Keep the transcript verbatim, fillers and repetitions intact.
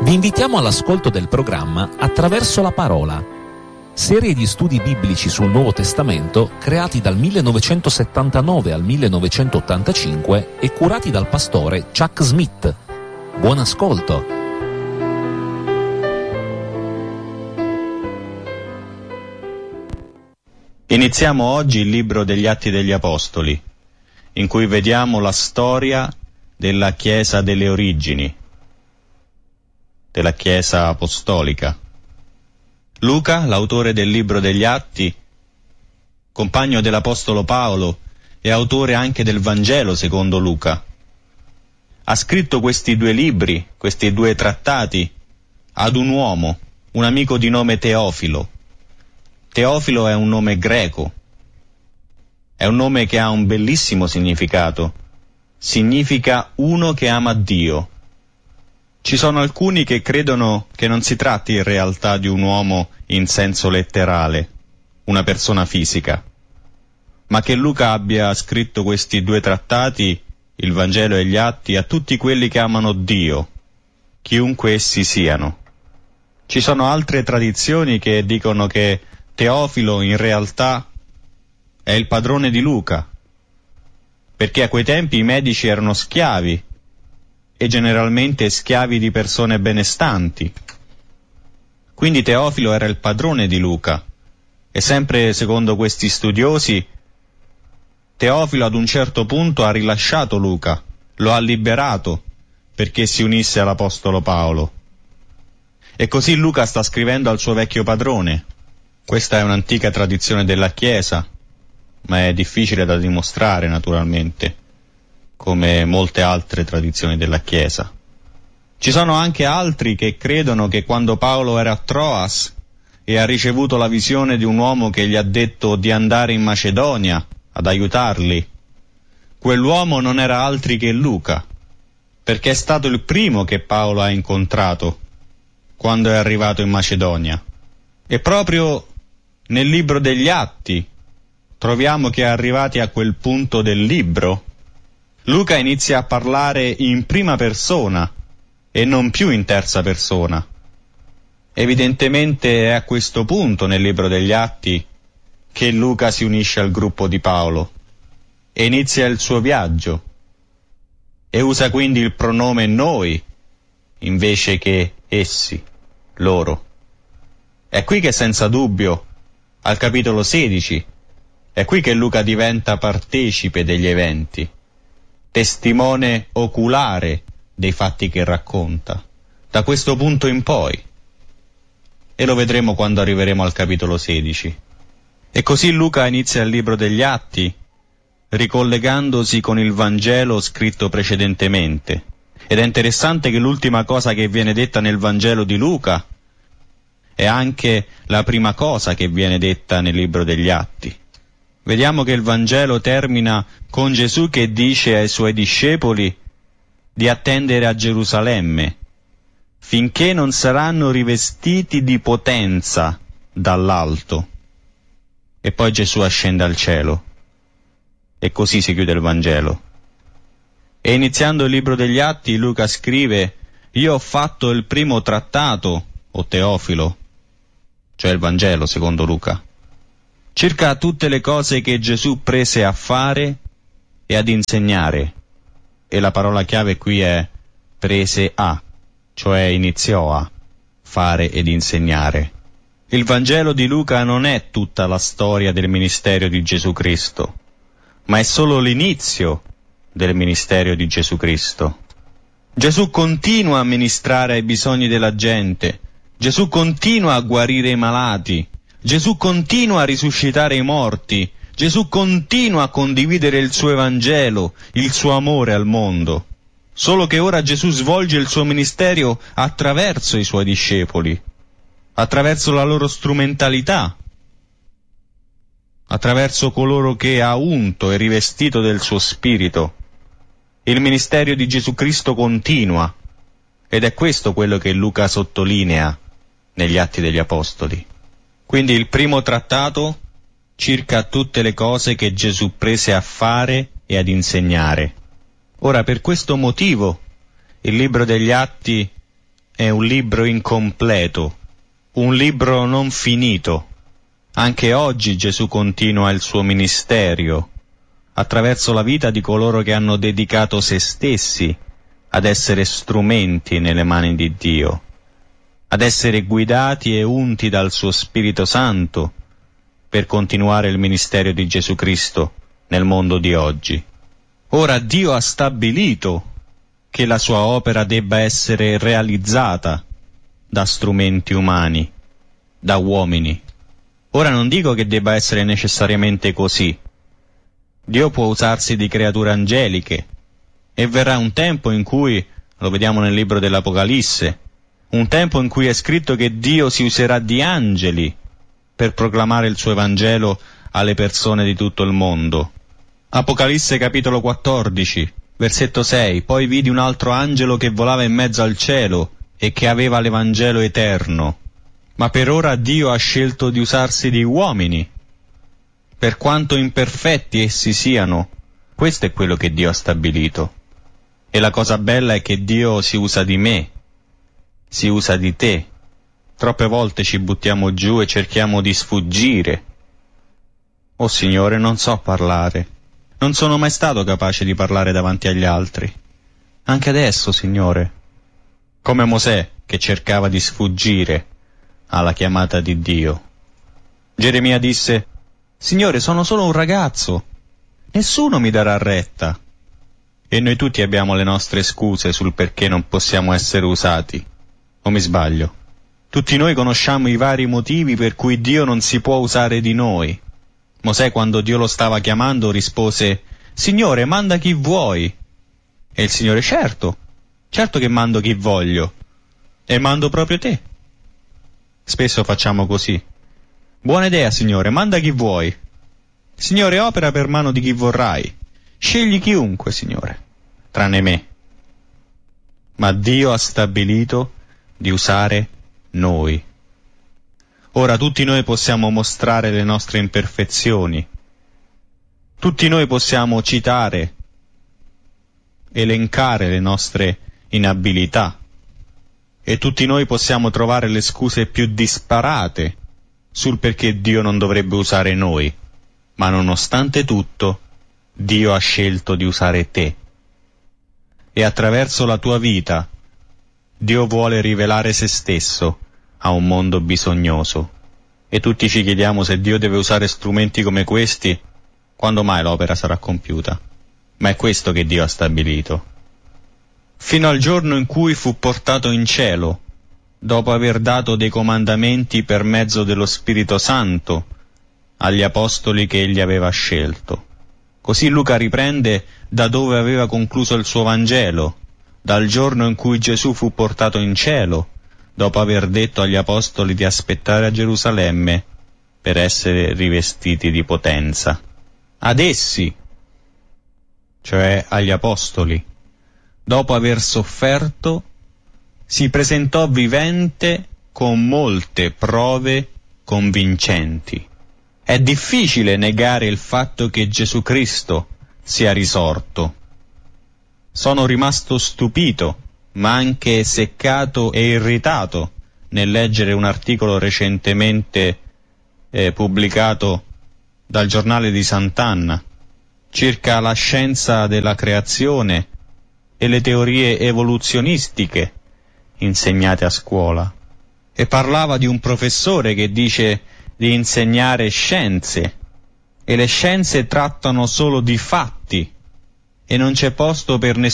Vi invitiamo all'ascolto del programma Attraverso la Parola, serie di studi biblici sul Nuovo Testamento creati dal millenovecentosettantanove al millenovecentottantacinque e curati dal pastore Chuck Smith. Buon ascolto! Iniziamo oggi il libro degli Atti degli Apostoli, in cui vediamo la storia della Chiesa delle origini, della Chiesa apostolica. Luca, l'autore del libro degli Atti, compagno dell'Apostolo Paolo e autore anche del Vangelo secondo Luca, ha scritto questi due libri, questi due trattati, ad un uomo, un amico di nome Teofilo. Teofilo è un nome greco, è un nome che ha un bellissimo significato. Significa uno che ama Dio. Ci sono alcuni che credono che non si tratti in realtà di un uomo in senso letterale, una persona fisica, ma che Luca abbia scritto questi due trattati, il Vangelo e gli Atti, a tutti quelli che amano Dio, chiunque essi siano. Ci sono altre tradizioni che dicono che Teofilo in realtà è il padrone di Luca, perché a quei tempi i medici erano schiavi, e generalmente schiavi di persone benestanti. Quindi Teofilo era il padrone di Luca, e sempre secondo questi studiosi, Teofilo ad un certo punto ha rilasciato Luca, lo ha liberato, perché si unisse all'Apostolo Paolo. E così Luca sta scrivendo al suo vecchio padrone. Questa è un'antica tradizione della Chiesa, ma è difficile da dimostrare naturalmente, come molte altre tradizioni della Chiesa. Ci sono anche altri che credono che quando Paolo era a Troas e ha ricevuto la visione di un uomo che gli ha detto di andare in Macedonia ad aiutarli, quell'uomo non era altri che Luca, perché è stato il primo che Paolo ha incontrato quando è arrivato in Macedonia. E proprio nel libro degli Atti troviamo che arrivati a quel punto del libro, Luca inizia a parlare in prima persona e non più in terza persona. Evidentemente è a questo punto nel libro degli Atti che Luca si unisce al gruppo di Paolo e inizia il suo viaggio e usa quindi il pronome noi invece che essi, loro. È qui che senza dubbio, al capitolo sedici, è qui che Luca diventa partecipe degli eventi, testimone oculare dei fatti che racconta, da questo punto in poi. E lo vedremo quando arriveremo al capitolo sedici. E così Luca inizia il libro degli Atti, ricollegandosi con il Vangelo scritto precedentemente. Ed è interessante che l'ultima cosa che viene detta nel Vangelo di Luca è anche la prima cosa che viene detta nel libro degli Atti. Vediamo che il Vangelo termina con Gesù che dice ai suoi discepoli di attendere a Gerusalemme finché non saranno rivestiti di potenza dall'alto. E poi Gesù ascende al cielo. E così si chiude il Vangelo. E iniziando il libro degli Atti, Luca scrive: io ho fatto il primo trattato, o Teofilo, cioè il Vangelo secondo Luca, circa tutte le cose che Gesù prese a fare e ad insegnare. E la parola chiave qui è prese a, cioè iniziò a fare ed insegnare. Il Vangelo di Luca non è tutta la storia del ministero di Gesù Cristo, ma è solo l'inizio del ministero di Gesù Cristo. Gesù continua a ministrare ai bisogni della gente, Gesù continua a guarire i malati, Gesù continua a risuscitare i morti, Gesù continua a condividere il suo Evangelo, il suo amore al mondo. Solo che ora Gesù svolge il suo ministero attraverso i suoi discepoli, attraverso la loro strumentalità, attraverso coloro che ha unto e rivestito del suo spirito. Il ministero di Gesù Cristo continua, ed è questo quello che Luca sottolinea negli Atti degli Apostoli. Quindi il primo trattato circa tutte le cose che Gesù prese a fare e ad insegnare. Ora, per questo motivo, il libro degli Atti è un libro incompleto, un libro non finito. Anche oggi Gesù continua il suo ministero attraverso la vita di coloro che hanno dedicato se stessi ad essere strumenti nelle mani di Dio, ad essere guidati e unti dal suo Spirito Santo per continuare il ministero di Gesù Cristo nel mondo di oggi. Ora Dio ha stabilito che la sua opera debba essere realizzata da strumenti umani, da uomini. Ora non dico che debba essere necessariamente così. Dio può usarsi di creature angeliche, e verrà un tempo in cui, lo vediamo nel libro dell'Apocalisse, un tempo in cui è scritto che Dio si userà di angeli per proclamare il suo Evangelo alle persone di tutto il mondo. Apocalisse capitolo quattordici, versetto sei, poi vidi un altro angelo che volava in mezzo al cielo e che aveva l'Evangelo eterno. Ma per ora Dio ha scelto di usarsi di uomini, per quanto imperfetti essi siano. Questo è quello che Dio ha stabilito. E la cosa bella è che Dio si usa di me, si usa di te. Troppe volte ci buttiamo giù e cerchiamo di sfuggire. Oh Signore, non so parlare. Non sono mai stato capace di parlare davanti agli altri. Anche adesso, Signore. Come Mosè, che cercava di sfuggire alla chiamata di Dio. Geremia disse: Signore, sono solo un ragazzo. Nessuno mi darà retta. E noi tutti abbiamo le nostre scuse sul perché non possiamo essere usati. O mi sbaglio? Tutti noi conosciamo i vari motivi per cui Dio non si può usare di noi. Mosè, quando Dio lo stava chiamando, rispose: Signore, manda chi vuoi. E il Signore: certo, certo che mando chi voglio. E mando proprio te. Spesso facciamo così. Buona idea, Signore, manda chi vuoi. Signore, opera per mano di chi vorrai. Scegli chiunque, Signore, tranne me. Ma Dio ha stabilito di usare noi. Ora tutti noi possiamo mostrare le nostre imperfezioni. Tutti noi possiamo citare, elencare le nostre inabilità. E tutti noi possiamo trovare le scuse più disparate sul perché Dio non dovrebbe usare noi. Ma nonostante tutto, Dio ha scelto di usare te. E attraverso la tua vita, Dio vuole rivelare se stesso a un mondo bisognoso. E tutti ci chiediamo: se Dio deve usare strumenti come questi, quando mai l'opera sarà compiuta? Ma è questo che Dio ha stabilito. Fino al giorno in cui fu portato in cielo, dopo aver dato dei comandamenti per mezzo dello Spirito Santo agli apostoli che egli aveva scelto. Così Luca riprende da dove aveva concluso il suo Vangelo, dal giorno in cui Gesù fu portato in cielo, dopo aver detto agli apostoli di aspettare a Gerusalemme per essere rivestiti di potenza. Ad essi, cioè agli apostoli, dopo aver sofferto, si presentò vivente con molte prove convincenti. È difficile negare il fatto che Gesù Cristo sia risorto. Sono rimasto stupito, ma anche seccato e irritato nel leggere un articolo recentemente eh, pubblicato dal giornale di Sant'Anna circa la scienza della creazione e le teorie evoluzionistiche insegnate a scuola. E parlava di un professore che dice di insegnare scienze, e le scienze trattano solo di fatti, e non c'è posto per nessuno